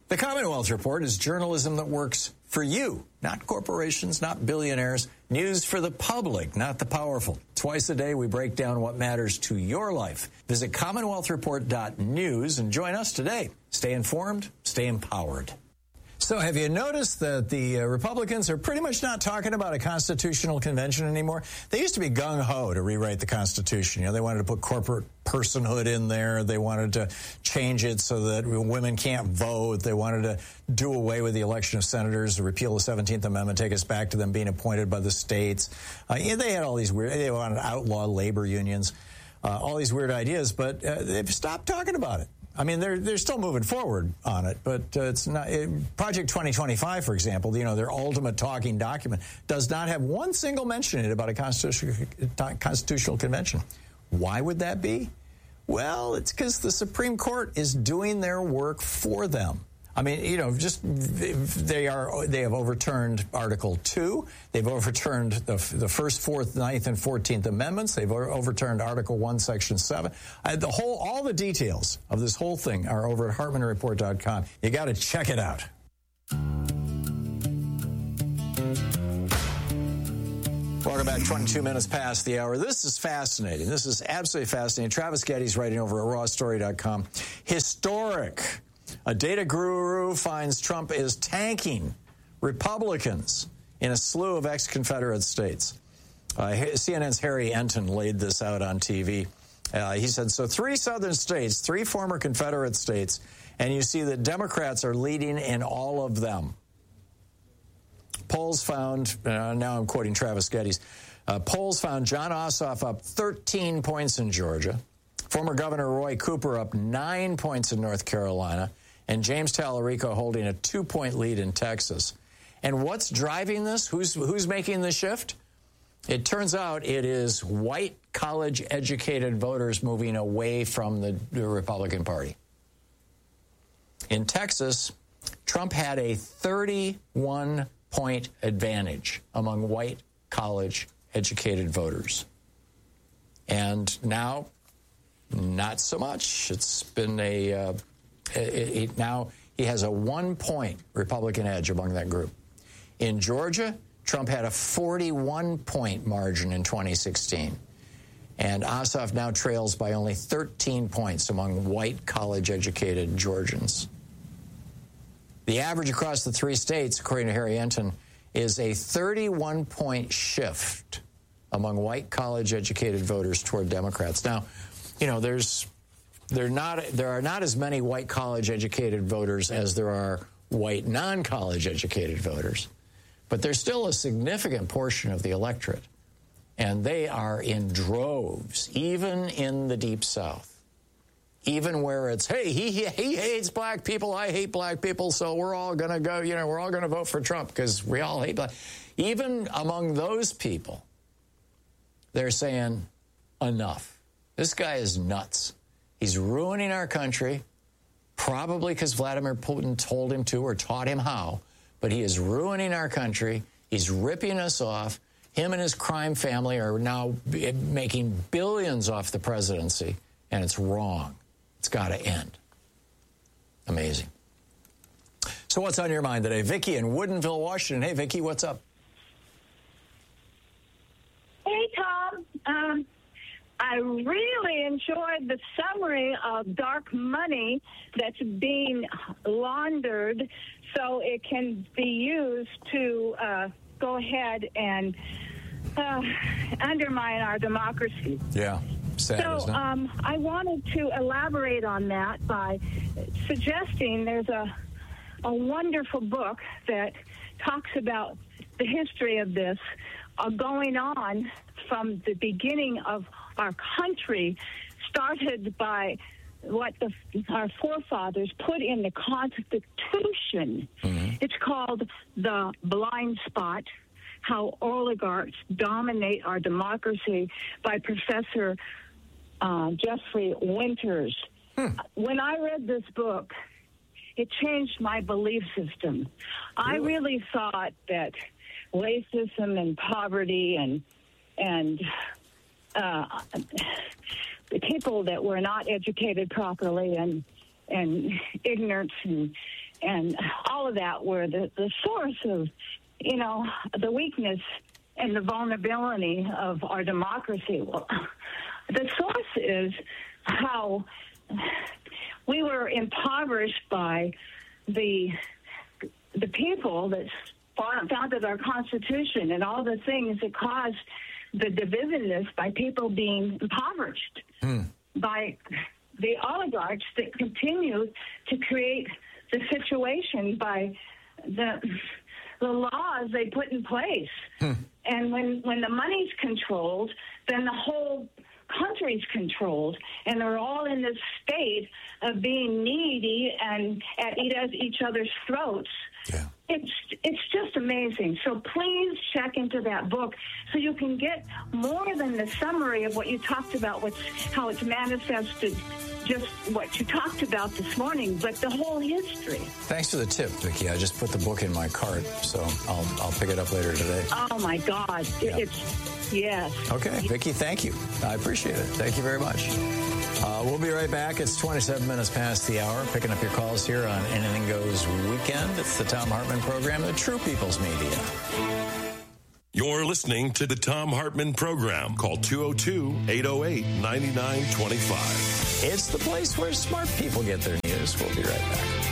The Commonwealth Report is journalism that works for you, not corporations, not billionaires. News for the public, not the powerful. Twice a day, we break down what matters to your life. Visit CommonwealthReport.news and join us today. Stay informed, stay empowered. So have you noticed that the Republicans are pretty much not talking about a constitutional convention anymore? They used to be gung-ho to rewrite the Constitution. You know, they wanted to put corporate personhood in there. They wanted to change it so that women can't vote. They wanted to do away with the election of senators, repeal the 17th Amendment, take us back to them being appointed by the states. They had all these weird, they wanted to outlaw labor unions, all these weird ideas, but they've stopped talking about it. I mean, they're still moving forward on it, but it's not. Project 2025, for example, you know, their ultimate talking document does not have one single mention in it about a constitutional convention. Why would that be? Well, it's because the Supreme Court is doing their work for them. I mean, you know, just they have overturned Article 2. They've overturned the 1st, 4th, 9th, and 14th Amendments. They've overturned Article 1, Section 7. All the details of this whole thing are over at HartmanReport.com. You got to check it out. Welcome back. 22 minutes past the hour. This is fascinating. This is absolutely fascinating. Travis Getty's writing over at rawstory.com. Historic. A data guru finds Trump is tanking Republicans in a slew of ex-Confederate states. CNN's Harry Enton laid this out on TV. He said, so 3 southern states, 3 former Confederate states, and you see that Democrats are leading in all of them. Polls found, now I'm quoting Travis Getty's, polls found Jon Ossoff up 13 points in Georgia, former Governor Roy Cooper up 9 points in North Carolina, and James Tallarico holding a 2-point lead in Texas. And what's driving this? Who's making the shift? It turns out it is white college-educated voters moving away from the Republican Party. In Texas, Trump had a 31-point advantage among white college-educated voters. And now, not so much. It's been now he has a 1-point Republican edge among that group. In Georgia, Trump had a 41-point margin in 2016. And Ossoff now trails by only 13 points among white college-educated Georgians. The average across the 3 states, according to Harry Enton, is a 31-point shift among white college-educated voters toward Democrats. Now, you know, there are not as many white college-educated voters as there are white non-college-educated voters, but there's still a significant portion of the electorate, and they are in droves, even in the Deep South, even where it's, hey, he hates black people, I hate black people, so we're all going to go, you know, we're all going to vote for Trump because we all hate black. Even among those people, they're saying, enough. This guy is nuts. He's ruining our country, probably because Vladimir Putin told him to or taught him how, but he is ruining our country. He's ripping us off. Him and his crime family are now making billions off the presidency, and it's wrong. It's got to end. Amazing. So what's on your mind today? Vicki in Woodinville, Washington. Hey, Vicki, what's up? Hey, Tom. I really enjoyed the summary of dark money that's being laundered so it can be used to go ahead and undermine our democracy. Yeah, sad, isn't it? I wanted to elaborate on that by suggesting there's a wonderful book that talks about the history of this going on from the beginning of our country, started by what our forefathers put in the Constitution. Mm-hmm. It's called The Blind Spot, How Oligarchs Dominate Our Democracy, by Professor Jeffrey Winters. When I read this book, it changed my belief system. Really? I really thought that racism and poverty and the people that were not educated properly and ignorance and and all of that were the source of, the weakness and the vulnerability of our democracy. Well, the source is how we were impoverished by the people that founded our Constitution and all the things that caused the divisiveness by people being impoverished by the oligarchs that continue to create the situation by the laws they put in place. And when the money's controlled, then the whole country's controlled, and they're all in this state of being needy and at each other's throats. Yeah. It's just amazing. So please check into that book so you can get more than the summary of what you talked about, how it's manifested, just what you talked about this morning, but the whole history. Thanks for the tip, Vicki. I just put the book in my cart, so I'll pick it up later today. Oh my God. Yeah. Yes. Okay, Vicki, thank you. I appreciate it. Thank you very much. We'll be right back. It's 27 minutes past the hour. Picking up your calls here on Anything Goes Weekend. It's the Thom Hartmann Program, the True People's Media. You're listening to the Thom Hartmann Program. Call 202-808-9925. It's the place where smart people get their news. We'll be right back.